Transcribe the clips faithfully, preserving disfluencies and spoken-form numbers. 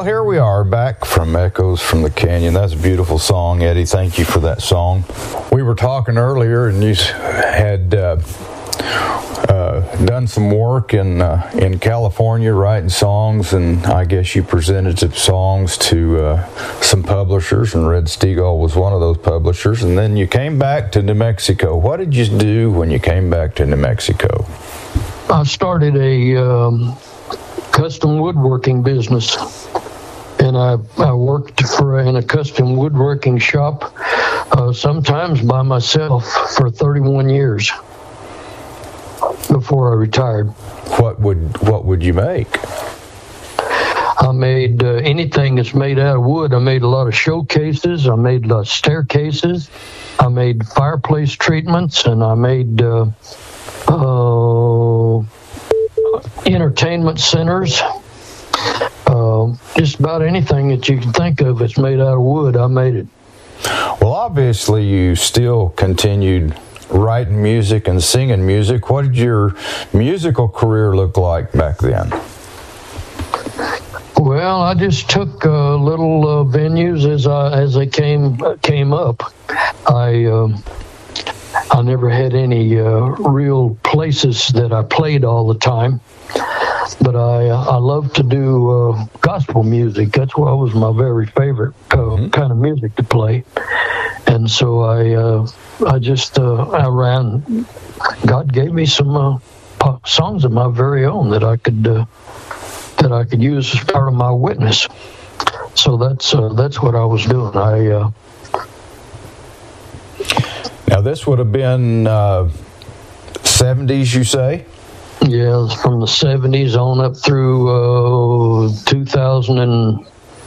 here we are back from Echoes from the Canyon. That's a beautiful song, Eddie. Thank you for that song. We were talking earlier, and you had uh, uh, done some work in uh, in California, writing songs, and I guess you presented some songs to uh, some publishers, and Red Steagall was one of those publishers. And then you came back to New Mexico. What did you do when you came back to New Mexico? I started a um, custom woodworking business, and I, I worked for in a custom woodworking shop, uh, sometimes by myself, for thirty-one years before I retired. What would what would you make? I made uh, anything that's made out of wood. I made a lot of showcases. I made a lot of staircases. I made fireplace treatments, and I made uh, uh, entertainment centers. Uh, just about anything that you can think of that's made out of wood, I made it. Well, obviously, you still continued writing music and singing music. What did your musical career look like back then? Well, I just took uh, little uh, venues as I as they came uh, came up. I uh, I never had any uh, real places that I played all the time, but I uh, I love to do uh, gospel music. That's what was my very favorite uh, mm-hmm. kind of music to play, and so I uh, I just uh, I ran. God gave me some uh, pop songs of my very own that I could. Uh, that I could use as part of my witness. So that's uh, that's what I was doing. I uh... Now this would have been uh, seventies, you say? Yeah, it was from the seventies on up through uh, two thousand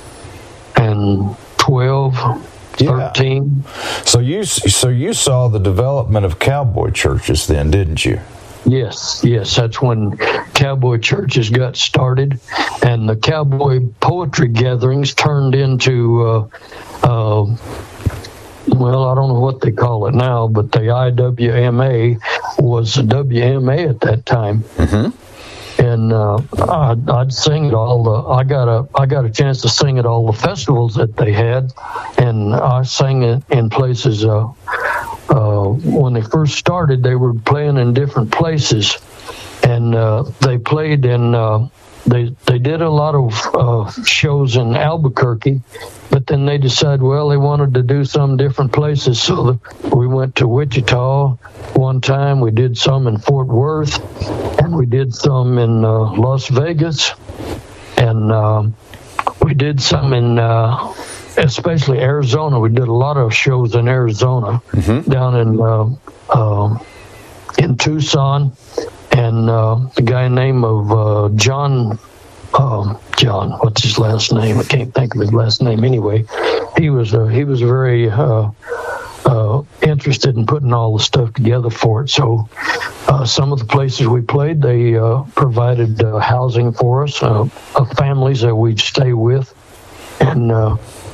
twelve, thirteen. Yeah. So you so you saw the development of cowboy churches then, didn't you? Yes, yes, that's when cowboy churches got started, and the cowboy poetry gatherings turned into, uh, uh, well, I don't know what they call it now, but the I W M A was the W M A at that time. Mm-hmm. And uh, I'd, I'd sing at all the. I got a I got a chance to sing at all the festivals that they had, and I sang it in places. Uh, uh, when they first started, they were playing in different places, and uh, they played in. Uh, they they did a lot of uh, shows in Albuquerque, but then they decided, well, they wanted to do some different places, so the, we went to Wichita one time. We did some in Fort Worth, and we did some in uh, Las Vegas, and uh, we did some in, uh, especially Arizona. We did a lot of shows in Arizona, mm-hmm. down in uh, uh, in Tucson, and uh, the guy named of uh, John. Um, John, what's his last name? I can't think of his last name. Anyway, he was uh, he was very uh, uh, interested in putting all the stuff together for it. So, uh, some of the places we played, they uh, provided uh, housing for us, uh, of families that we'd stay with, and uh,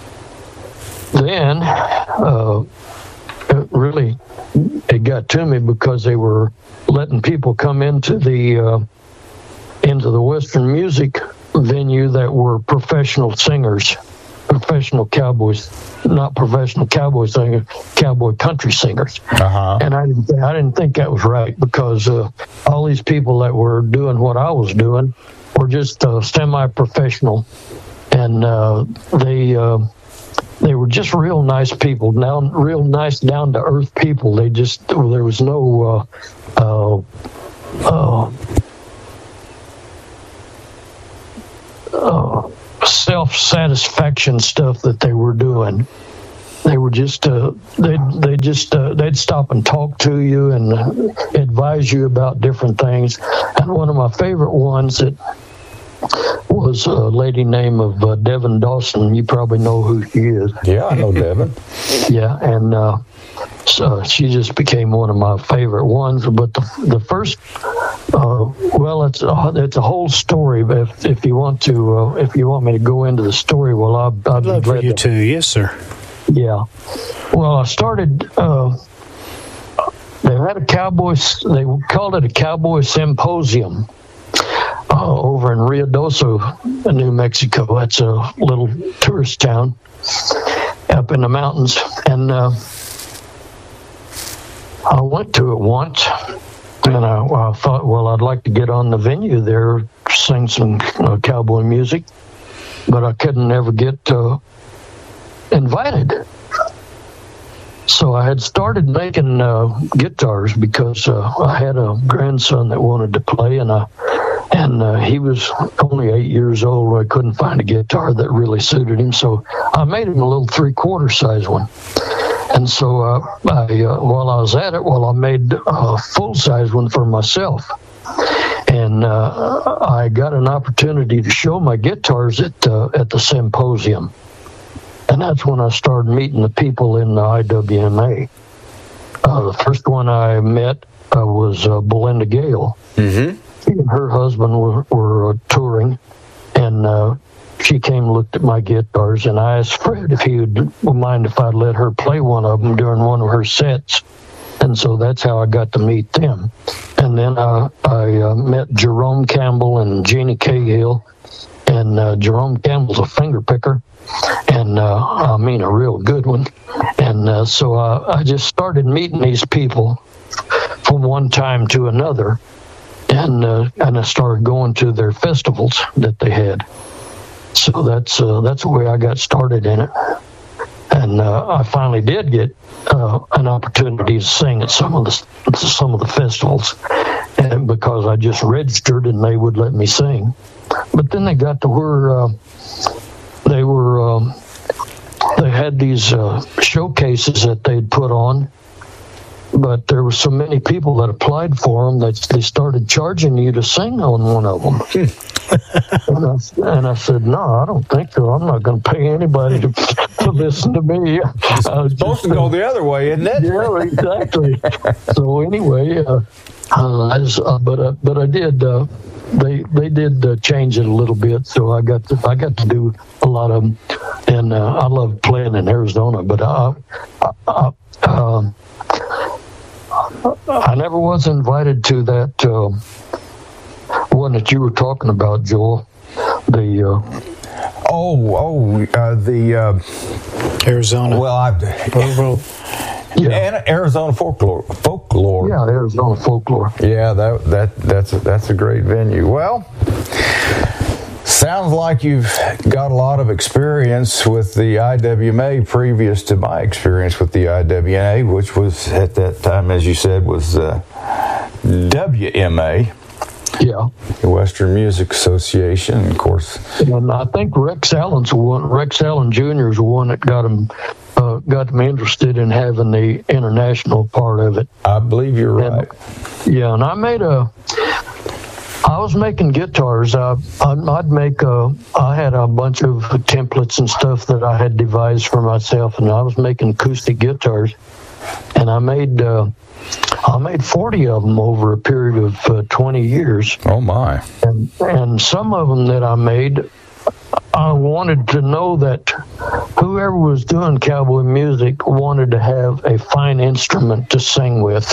then uh, it really it got to me because they were letting people come into the. Uh, into the Western music venue that were professional singers, professional cowboys, not professional cowboy singers, cowboy country singers. Uh-huh. And I didn't, I didn't think that was right because uh, all these people that were doing what I was doing were just uh, semi-professional, and uh, they uh, they were just real nice people, down, real nice, down-to-earth people. They just there was no. Uh, uh, uh, Uh, self-satisfaction stuff that they were doing. They were just uh, they they just uh, they'd stop and talk to you and uh, advise you about different things. And one of my favorite ones that was a lady named of uh, Devin Dawson. You probably know who she is. Yeah, I know Devin. Yeah, and uh, so she just became one of my favorite ones. But the the first. Uh, well, it's a, it's a whole story. But if, if you want to, uh, if you want me to go into the story, well, I'd, I'd, I'd love be glad for you to. to. Yes, sir. Yeah. Well, I started. Uh, they had a cowboy. They called it a cowboy symposium, uh, over in Ruidoso, New Mexico. That's a little tourist town up in the mountains. And uh, I went to it once, and I, I thought, well, I'd like to get on the venue there, sing some uh, cowboy music, but I couldn't ever get uh, invited. So I had started making uh, guitars because uh, I had a grandson that wanted to play, and I and uh, he was only eight years old. I couldn't find a guitar that really suited him, so I made him a little three-quarter size one. And so uh, I, uh, while I was at it, well, I made a full-size one for myself. And uh, I got an opportunity to show my guitars at uh, at the symposium. And that's when I started meeting the people in the I W M A. Uh, the first one I met uh, was uh, Belinda Gale. Mm-hmm. She and her husband were, were uh, touring, and uh, she came and looked at my guitars, and I asked Fred if he would mind if I'd let her play one of them during one of her sets. And so that's how I got to meet them. And then uh, I uh, met Jerome Campbell and Jeannie Cahill, and uh, Jerome Campbell's a finger picker, and uh, I mean a real good one. And uh, so uh, I just started meeting these people from one time to another, and uh, and I started going to their festivals that they had. So that's uh, that's the way I got started in it. And uh, I finally did get uh, an opportunity to sing at some of the some of the festivals, and because I just registered and they would let me sing. But then they got to where uh, they were um, they had these uh, showcases that they'd put on, but there were so many people that applied for them that they started charging you to sing on one of them. and, I, and I said, no, I don't think so. I'm not going to pay anybody to, to listen to me. It's supposed to go the other way, isn't it? Yeah, exactly. So anyway, uh, uh, I just, uh, but uh, but I did. Uh, they they did uh, change it a little bit, so I got to, I got to do a lot of them, and uh, I love playing in Arizona. But I, I, I, um, I never was invited to that uh, one that you were talking about, Joel. The uh, oh oh uh, the uh, Arizona. Well, I well, yeah, Arizona folklore folklore. Yeah, Arizona folklore. Yeah, that that that's a, that's a great venue. Well, sounds like you've got a lot of experience with the I W M A previous to my experience with the I W M A, which was at that time, as you said, was uh, W M A. Yeah, the Western Music Association, of course. And I think Rex Allen's the one. Rex Allen Junior is the one that got him uh, got me interested in having the international part of it. I believe you're right. And, yeah, and I made a. I was making guitars. I, I'd make a. I had a bunch of templates and stuff that I had devised for myself, and I was making acoustic guitars, and I made. Uh, I made forty of them over a period of uh, twenty years. Oh, my. And, and some of them that I made, I wanted to know that whoever was doing cowboy music wanted to have a fine instrument to sing with.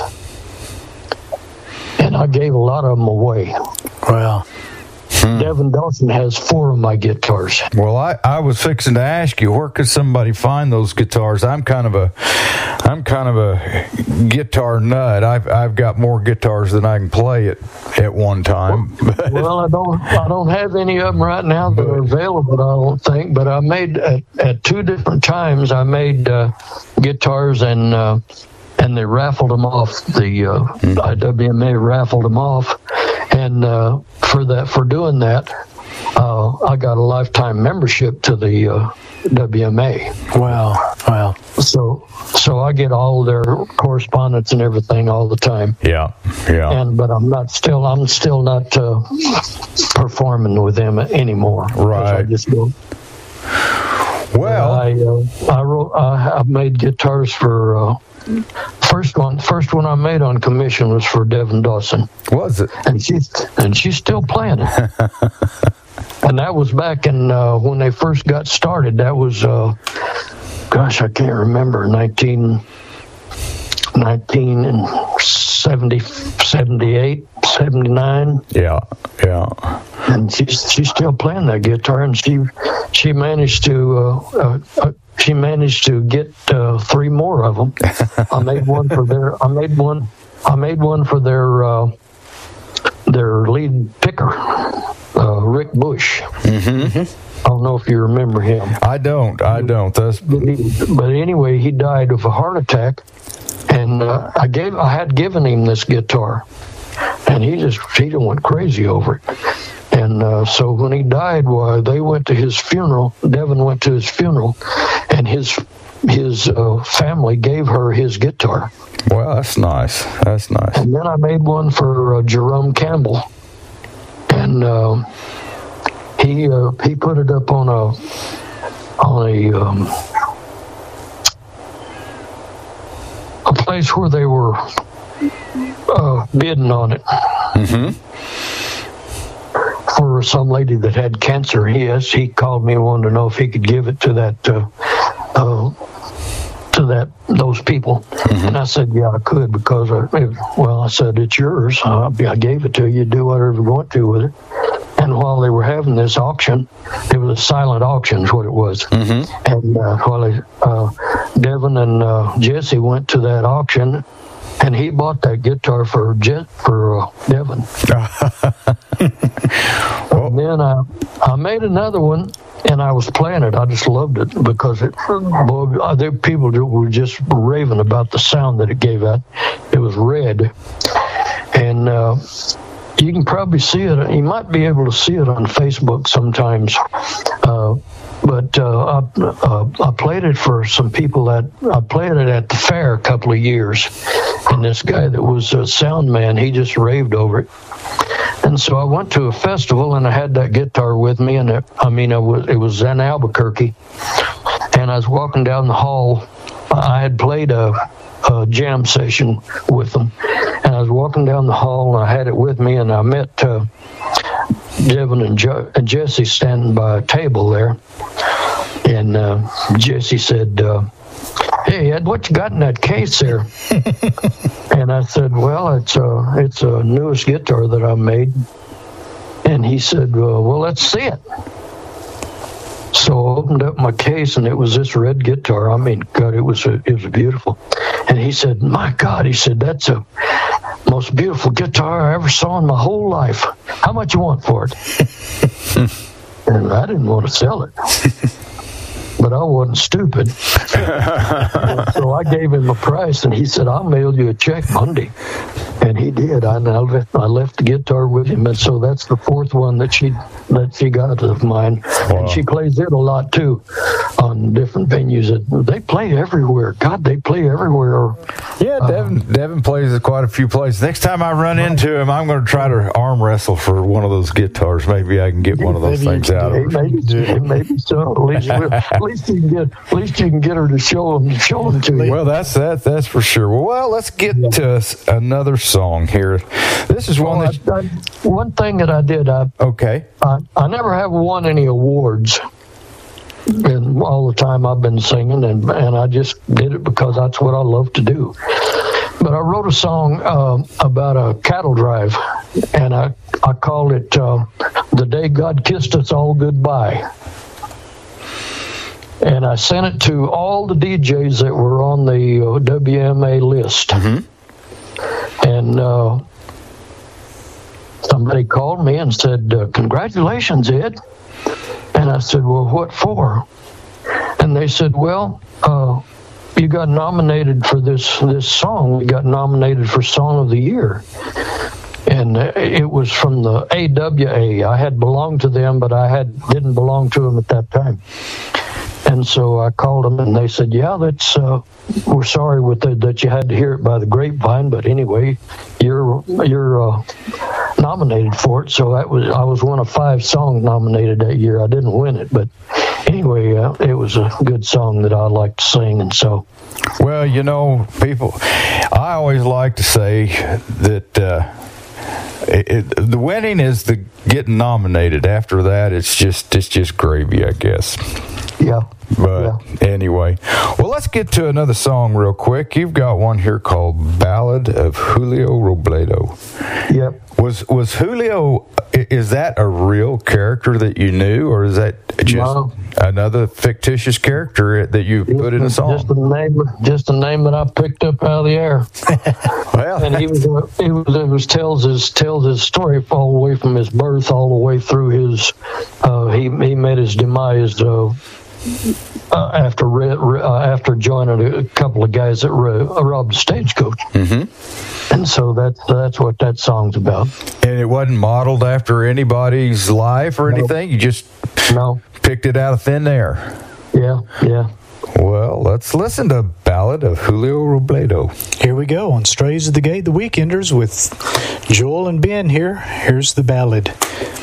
And I gave a lot of them away. Wow. Hmm. Devin Dawson has four of my guitars. Well, I, I was fixing to ask you, where could somebody find those guitars? I'm kind of a, I'm kind of a guitar nut. I've I've got more guitars than I can play at, at one time. Well, well, I don't I don't have any of them right now that but, are available. I don't think, but I made at, at two different times. I made uh, guitars and. Uh, And they raffled them off. The uh, mm-hmm. I W M A raffled them off, and uh, for that, for doing that, uh, I got a lifetime membership to the uh, W M A. Wow! Wow! So, so I get all their correspondence and everything all the time. Yeah, yeah. And but I'm not still. I'm still not uh, performing with them anymore. Right. I just don't. Well, I uh, I wrote. I, I made guitars for. Uh, First one, first one I made on commission was for Devin Dawson. Was it? And she's and she's still playing it. And that was back in uh, when they first got started. That was, uh, gosh, I can't remember, nineteen, nineteen and seventy, seventy-eight, seventy-nine. Yeah, yeah. And she's she's still playing that guitar, and she she managed to uh, uh, uh, she managed to get uh, three more of them. I made one for their I made one I made one for their uh, their lead picker, uh, Rick Bush. Mm-hmm. I don't know if you remember him. I don't. I don't. That's. But, he, but anyway, he died of a heart attack, and uh, I gave I had given him this guitar, and he just he went crazy over it. And uh, so when he died, well, they went to his funeral. Devin went to his funeral, and his his uh, family gave her his guitar. Well, that's nice. That's nice. And then I made one for uh, Jerome Campbell, and uh, he uh, he put it up on a on a um, a place where they were uh, bidding on it. Mm-hmm. For some lady that had cancer. He has, he called me and wanted to know if he could give it to that uh, uh, to that those people. Mm-hmm. And I said, yeah, I could, because I, well, I said, it's yours. I, I gave it to you. Do whatever you want to with it. And while they were having this auction, it was a silent auction is what it was. Mm-hmm. And uh, while they, uh, Devin and uh, Jesse went to that auction, and he bought that guitar for Jet for uh, Devin. And then I, I made another one, and I was playing it. I just loved it because it. Boy, there people were just raving about the sound that it gave out. It was red, and uh, you can probably see it. You might be able to see it on Facebook sometimes. Uh, But uh, I, uh, I played it for some people that I played it at the fair a couple of years, and this guy that was a sound man, he just raved over it. And so I went to a festival, and I had that guitar with me, and it, I mean, it was, it was in Albuquerque, and I was walking down the hall. I had played a, a jam session with them, and I was walking down the hall, and I had it with me, and I met uh, Devin and, jo- and Jesse standing by a table there. And uh, Jesse said, uh, hey, Ed, what you got in that case there? And I said, well, it's a, it's a newest guitar that I made. And he said, well, well, let's see it. So I opened up my case, and it was this red guitar. I mean, God, it was a, it was beautiful. And he said, my God, he said, that's the most beautiful guitar I ever saw in my whole life. How much you want for it? And I didn't want to sell it. But I wasn't stupid. So I gave him a price, and he said, I'll mail you a check Monday. And he did. I, I, left, I left the guitar with him, and so that's the fourth one that she that she got of mine. Wow. And she plays it a lot, too, on different venues. They play everywhere. God, they play everywhere. Yeah, Devin, uh, Devin plays at quite a few places. Next time I run into him, I'm going to try to arm wrestle for one of those guitars. Maybe I can get one of those things out of her. Maybe, maybe so. At least, at least you can get, at least you can get her to show them, show them to you. Well, that's that. That's for sure. Well, well let's get yeah. to another song here. This is one. Well, that I, I, one thing that I did. I, okay. I, I never have won any awards. And all the time I've been singing, and and I just did it because that's what I love to do. But I wrote a song uh, about a cattle drive, and I I called it uh, "The Day God Kissed Us All Goodbye." And I sent it to all the D Js that were on the uh, W M A list. Mm-hmm. And uh, somebody called me and said, uh, "Congratulations, Ed." And I said, well, what for? And they said, well, uh, you got nominated for this this song. We got nominated for Song of the Year. And it was from the A W A. I had belonged to them, but I had didn't belong to them at that time. And so I called them, and they said, yeah, that's uh, we're sorry with the, that you had to hear it by the grapevine, but anyway, you're you're uh, nominated for it. So that was I was one of five songs nominated that year. I didn't win it, but anyway, uh, it was a good song that I liked to sing, and so. Well, you know, people, I always like to say that uh, it, it, the winning is the getting nominated. After that, it's just it's just gravy, I guess. Yeah. But Yeah. anyway, well, let's get to another song real quick. You've got one here called "Ballad of Julio Robledo." Yep. Was was Julio? i- Is that a real character that you knew, or is that just No. another fictitious character that you put in a Just song? a name, just a name that I picked up out of the air. Well, And he was, uh, he was, it was tells his tells his story all the way from his birth all the way through his. Uh, he he met his demise uh, uh, after re, re, uh, after joining a couple of guys that ro- robbed a stagecoach. Mm-hmm. And so that's that's what that song's about. and it wasn't modeled after anybody's life or No. anything. You just No, picked it out of thin air. yeah, yeah. Well, let's listen to "Ballad of Julio Robledo." Here we go on Strays of the Gate, the Weekenders with Joel and Ben here. Here's the ballad.